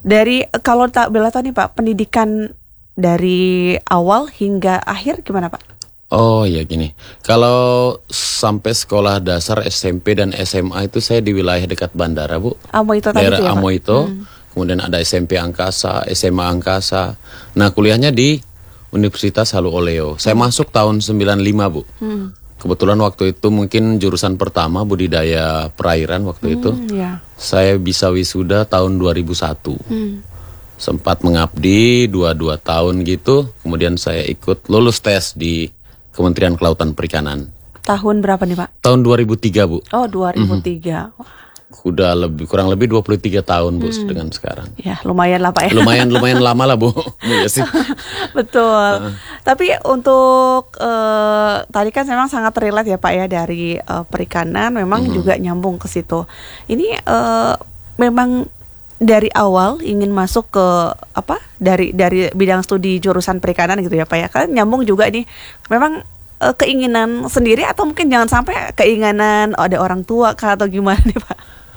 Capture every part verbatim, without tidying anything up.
Dari kalau tak bela tahu nih Pak, pendidikan dari awal hingga akhir gimana Pak? Oh ya gini, kalau sampai sekolah dasar S M P dan S M A itu saya di wilayah dekat bandara Bu. Amoito tadi daerah itu ya, Pak? Amoito, Hmm. kemudian ada S M P Angkasa, S M A Angkasa. Nah kuliahnya di Universitas Halu Oleo. Saya Hmm. masuk tahun sembilan puluh lima Bu. Hmm. Kebetulan waktu itu mungkin jurusan pertama budidaya perairan waktu itu. Hmm, ya. Saya bisa wisuda tahun dua ribu satu. Hmm. Sempat mengabdi dua dua tahun gitu. Kemudian saya ikut lulus tes di Kementerian Kelautan Perikanan. Tahun berapa nih Pak? Tahun dua ribu tiga Bu. Oh dua ribu tiga. Mm-hmm. Udah lebih kurang lebih dua puluh tiga tahun Bu Hmm. dengan sekarang. Ya lumayan lah Pak ya. Lumayan lumayan lama lah Bu. Ya sih. Betul. Uh. Tapi untuk uh, tadi kan memang sangat relate ya Pak ya dari uh, perikanan, memang mm-hmm. juga nyambung ke situ. Ini uh, memang dari awal ingin masuk ke apa? Dari dari bidang studi jurusan perikanan gitu ya Pak ya. Kan nyambung juga nih. Memang uh, keinginan sendiri atau mungkin jangan sampai keinginan oh, ada orang tua kah atau gimana nih Pak?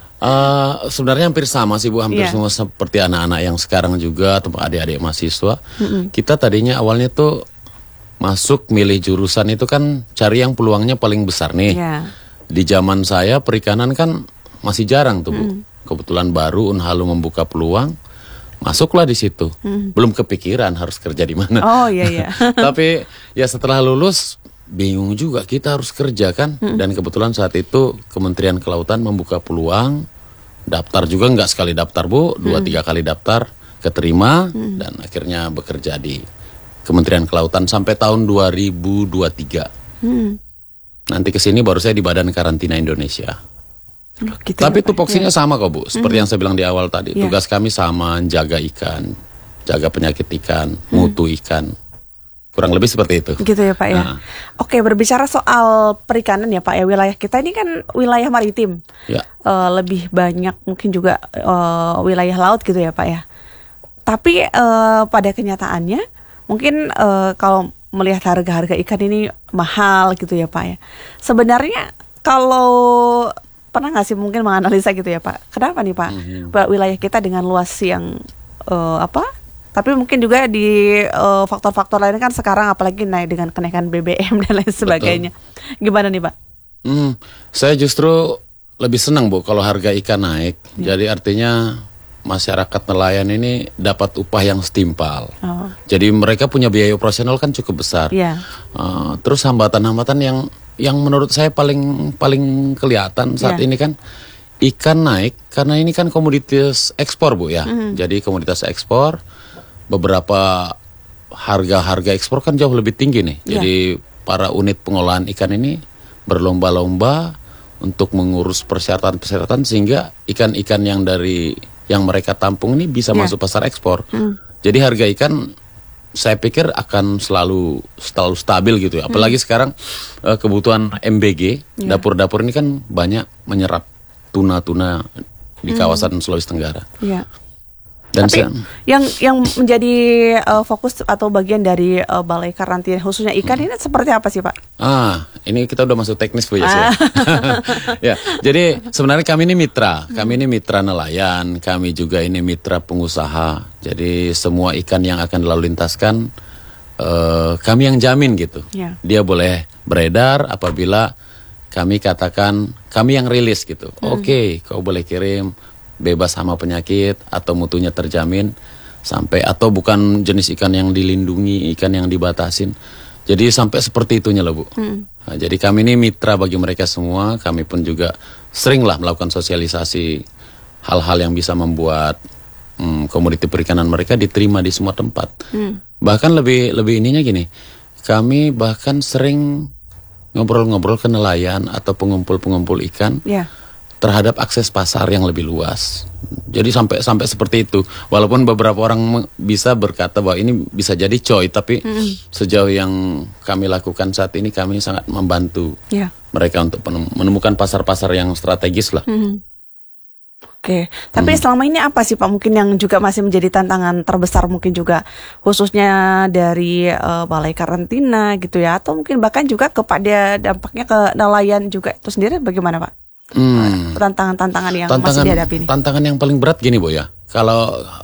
Uh, sebenarnya hampir sama sih Bu, hampir yeah. semua seperti anak-anak yang sekarang juga atau adik-adik mahasiswa. Mm-hmm. Kita tadinya awalnya tuh masuk milih jurusan itu kan cari yang peluangnya paling besar nih. Yeah. Di zaman saya perikanan kan masih jarang tuh Bu. Mm. Kebetulan baru Unhalu membuka peluang, masuklah di situ. Mm. Belum kepikiran harus kerja di mana. Oh iya iya. Tapi ya setelah lulus bingung juga kita harus kerja kan. Mm. Dan kebetulan saat itu Kementerian Kelautan membuka peluang, daftar juga nggak sekali daftar Bu, dua mm. tiga kali daftar, keterima mm. dan akhirnya bekerja di Kementerian Kelautan sampai tahun dua ribu dua puluh tiga. Mm. Nanti kesini baru saya di Badan Karantina Indonesia. Oh, gitu Tapi ya, tupoksinya ya. sama kok Bu, seperti mm. yang saya bilang di awal tadi. Yeah. Tugas kami sama, jaga ikan, jaga penyakit ikan, mm. mutu ikan. Kurang lebih seperti itu. Gitu ya Pak ya. Nah. Oke, berbicara soal perikanan ya Pak ya, wilayah kita ini kan wilayah maritim. Ya. Uh, lebih banyak mungkin juga uh, wilayah laut gitu ya Pak ya. Tapi uh, pada kenyataannya mungkin uh, kalau melihat harga-harga ikan ini mahal gitu ya Pak ya. Sebenarnya kalau pernah nggak sih mungkin menganalisa gitu ya Pak, kenapa nih Pak mm-hmm. wilayah kita dengan luas yang uh, apa? Tapi mungkin juga di uh, faktor-faktor lain kan sekarang apalagi naik dengan kenaikan B B M dan lain sebagainya. Betul. Gimana nih Pak? Hmm, saya justru lebih senang Bu kalau harga ikan naik. Ya. Jadi artinya masyarakat nelayan ini dapat upah yang setimpal. Oh. Jadi mereka punya biaya operasional kan cukup besar. Ya. Uh, terus hambatan-hambatan yang yang menurut saya paling paling kelihatan saat ya. ini kan ikan naik karena ini kan komoditas ekspor Bu ya. Mm. Jadi komoditas ekspor. Beberapa harga-harga ekspor kan jauh lebih tinggi nih. Yeah. Jadi para unit pengolahan ikan ini berlomba-lomba untuk mengurus persyaratan-persyaratan sehingga ikan-ikan yang dari yang mereka tampung ini bisa yeah. masuk pasar ekspor. Mm. Jadi harga ikan saya pikir akan selalu selalu stabil gitu ya. Apalagi mm. sekarang uh, kebutuhan M B G, yeah. dapur-dapur ini kan banyak menyerap tuna-tuna di kawasan mm. Sulawesi Tenggara. Yeah. Dan Tapi saya, yang yang menjadi uh, fokus atau bagian dari uh, balai karantina khususnya ikan hmm. ini seperti apa sih Pak? Ah, ini kita udah masuk teknis Bu ya. Ah. Ya, jadi sebenarnya kami ini mitra, kami ini mitra nelayan, kami juga ini mitra pengusaha. Jadi semua ikan yang akan lalu lintaskan uh, kami yang jamin gitu. Yeah. Dia boleh beredar apabila kami katakan kami yang rilis gitu. Hmm. Oke, okay, kau boleh kirim. Bebas hama penyakit atau mutunya terjamin sampai atau bukan jenis ikan yang dilindungi, ikan yang dibatasin. Jadi sampai seperti itunya loh Bu. Hmm. Nah, jadi kami ini mitra bagi mereka semua. Kami pun juga seringlah melakukan sosialisasi hal-hal yang bisa membuat hmm, komoditi perikanan mereka diterima di semua tempat. Hmm. Bahkan lebih lebih ininya gini, kami bahkan sering ngobrol-ngobrol ke nelayan atau pengumpul-pengumpul ikan. Yeah. Terhadap akses pasar yang lebih luas. Jadi sampai sampai seperti itu. Walaupun beberapa orang bisa berkata bahwa ini bisa jadi coy, tapi mm. sejauh yang kami lakukan saat ini kami sangat membantu yeah. mereka untuk menemukan pasar-pasar yang strategis lah. Mm. Oke, okay. Tapi mm. selama ini apa sih Pak mungkin yang juga masih menjadi tantangan terbesar mungkin juga khususnya dari uh, balai karantina gitu ya, atau mungkin bahkan juga kepada dampaknya ke nelayan juga itu sendiri bagaimana Pak? Hmm. Tantangan-tantangan yang tantangan, masih dihadapi ini. Tantangan yang paling berat gini Bu ya. Kalau